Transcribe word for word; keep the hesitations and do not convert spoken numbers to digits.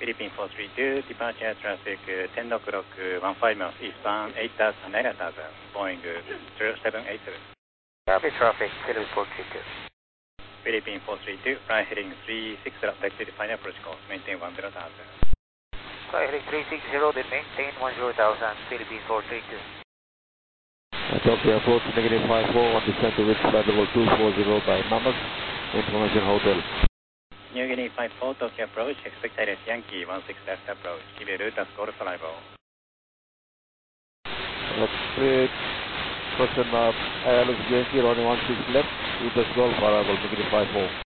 Philippine four three two, departure traffic uh, ten o'clock, uh, fifteen miles eastbound, eight thousand Naira Tower, Boeing uh, zero seven eight two. Copy traffic, Philippine four three two. Philippine four three two, fly heading three six zero, taxi to final approach course, maintain one zero thousand. Fly heading three six zero, then maintain one zero thousand, Philippine four three two. Tokyo approach negative five four, on descent to reach flight level two four zero by Mammoth, information hotel. New Guinea five four, Tokyo approach, expected as Yankee one six left approach, give a route as Golf arrival. Straight, question mark, I L S Yankee, running one six left, route as Golf arrival, negative five four.